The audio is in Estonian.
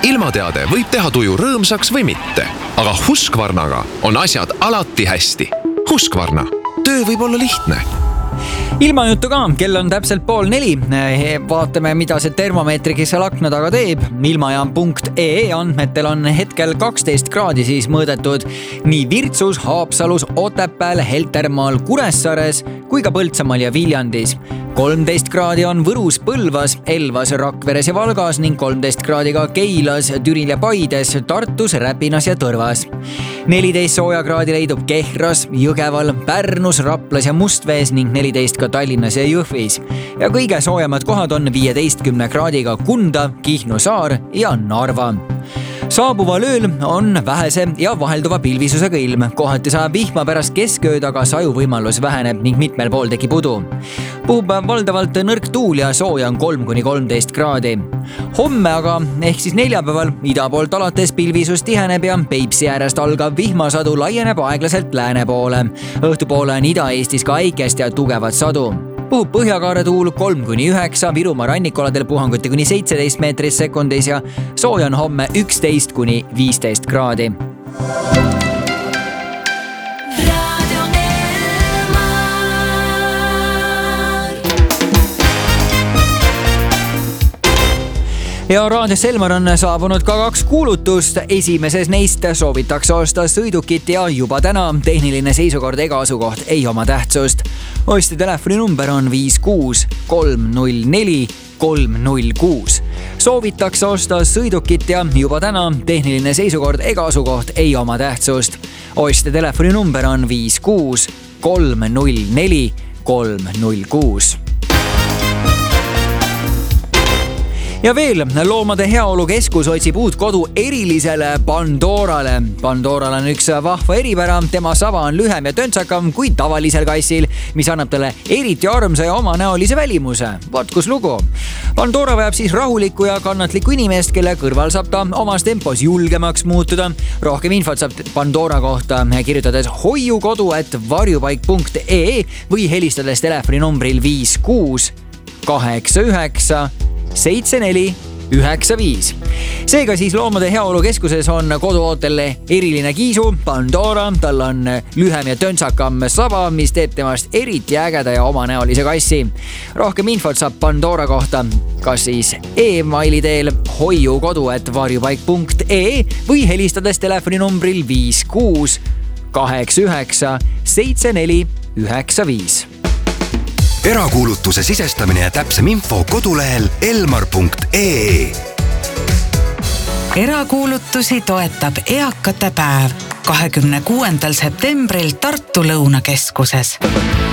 Ilmateade võib teha tuju rõõmsaks või mitte, aga Husqvarnaga on asjad alati hästi. Husqvarna. Töö võib olla lihtne. Ilmajuttu ka, kell on täpselt 3:30. Vaatame, mida see termomeetri, kes seal akna taga teeb. Ilmajaam.ee andmetel on hetkel 12 kraadi siis mõõdetud nii Virtsus, Haapsalus, Otepääl, Heltermaal, Kuressaares kui ka Põltsamaal ja Viljandis. 13 kraadi on Võrus, Põlvas, Elvas, Rakveres ja Valgas ning 13 kraadi ka Keilas, Türil ja Paides, Tartus, Räpinas ja Tõrvas. 14 soojakraadi leidub Kehras, Jõgeval, Pärnus, Raplas ja Mustvees ning 14 ka Tallinnas ja Jõhvis. Ja kõige soojemad kohad on 15 kraadiga Kunda, Kihnu saar ja Narva. Saabuval ööl on vähese ja vahelduva pilvisusega ilm. Kohati saab vihma pärast keskööd, aga sajuvõimalus väheneb ning mitmel pool tekib udu. Puhub valdavalt nõrk tuul ja sooja on 3-13 kraadi. Homme aga, ehk siis neljapäeval, ida poolt alates pilvisus tiheneb ja Peipsi äärest algav vihmasadu laieneb aeglaselt lääne poole. Õhtupoole on Ida-Eestis ka äikest ja tugevat sadu. Puhub põhjakaare tuul 3-9, Virumaa rannikoladel puhanguti kuni 17 meetrit sekundis ja sooja on homme 11-15 kraadi. Ja raadios Elmar on saabunud ka 2 kuulutust. Esimeses neist soovitakse osta sõidukit ja juba täna tehniline seisukord ega asukoht ei oma tähtsust. Ostja telefoninumber on 56 304 306. Soovitakse osta sõidukit ja juba täna tehniline seisukord ega asukoht ei oma tähtsust. Ostja telefoninumber on 56 304 306. Ja veel, Loomade Heaolu Keskus otsib uut kodu erilisele Pandorale. Pandoral on üks vahva eripära, tema saba on lühem ja töntsakam kui tavalisel kassil, mis annab talle eriti armsa ja omanäolise välimuse. Vaat kus lugu. Pandora vajab siis rahulikku ja kannatlikku inimest, kelle kõrval saab ta omas tempos julgemaks muutuda. Rohkem infot saab Pandora kohta kirjutades hoiukodu@varjupaik.ee või helistades telefoninumbril 56 89 7495. Seega siis Loomade Heaolu Keskuses on koduootel eriline kiisu, Pandora, tal on lühem ja töntsakam saba, mis teeb temast eriti ägeda ja omanäolise kassi. Rohkem infot saab Pandora kohta kas siis e-maili teel hoiukodu@varjupaik.ee või helistades telefoninumbril 56 89 7495. Erakuulutuse sisestamine ja täpsem info kodulehel elmar.ee. Erakuulutusi toetab Eakate päev 26. septembril Tartu Lõunakeskuses.